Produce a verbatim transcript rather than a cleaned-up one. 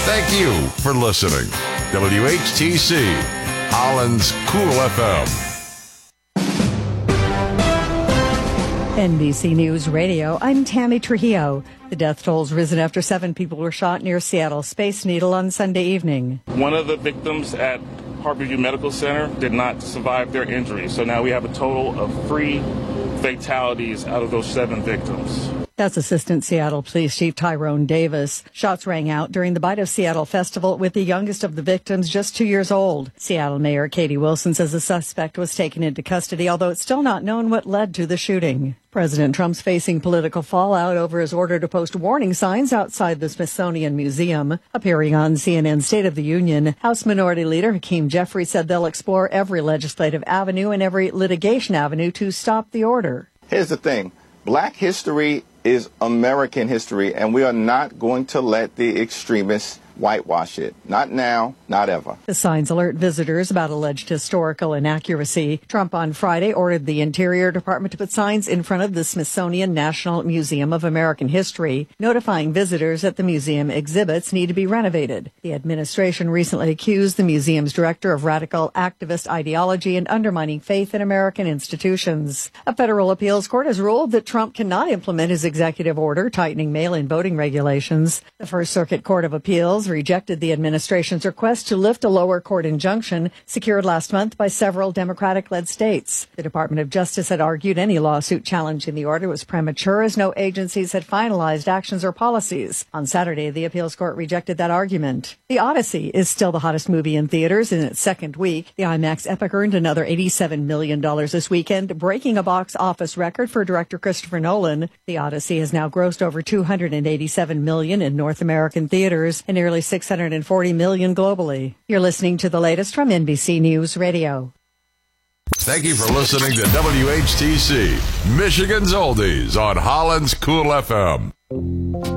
Thank you for listening. W H T C, Holland's Cool F M. N B C News Radio, I'm Tammy Trujillo. The death toll's risen after seven people were shot near Seattle Space Needle on Sunday evening. One of the victims at Harborview Medical Center did not survive their injuries, so now we have a total of three fatalities out of those seven victims. That's Assistant Seattle Police Chief Tyrone Davis. Shots rang out during the Bite of Seattle Festival with the youngest of the victims just two years old. Seattle Mayor Katie Wilson says the suspect was taken into custody, although it's still not known what led to the shooting. President Trump's facing political fallout over his order to post warning signs outside the Smithsonian Museum. Appearing on C N N's State of the Union, House Minority Leader Hakeem Jeffries said they'll explore every legislative avenue and every litigation avenue to stop the order. Here's the thing. Black history is American history, and we are not going to let the extremists whitewash it. Not now, not ever. The signs alert visitors about alleged historical inaccuracy. Trump on Friday ordered the Interior Department to put signs in front of the Smithsonian National Museum of American History, notifying visitors that the museum exhibits need to be renovated. The administration recently accused the museum's director of radical activist ideology and undermining faith in American institutions. A federal appeals court has ruled that Trump cannot implement his executive order tightening mail-in voting regulations. The First Circuit Court of Appeals rejected the administration's request to lift a lower court injunction secured last month by several Democratic-led states. The Department of Justice had argued any lawsuit challenging the order was premature as no agencies had finalized actions or policies. On Saturday, the appeals court rejected that argument. The Odyssey is still the hottest movie in theaters in its second week. The IMAX epic earned another eighty-seven million dollars this weekend, breaking a box office record for director Christopher Nolan. The Odyssey has now grossed over two hundred eighty-seven million dollars in North American theaters and nearly six hundred forty million dollars globally. You're listening to the latest from N B C News Radio. Thank you for listening to W H T C, Michigan's Oldies on Holland's Cool F M.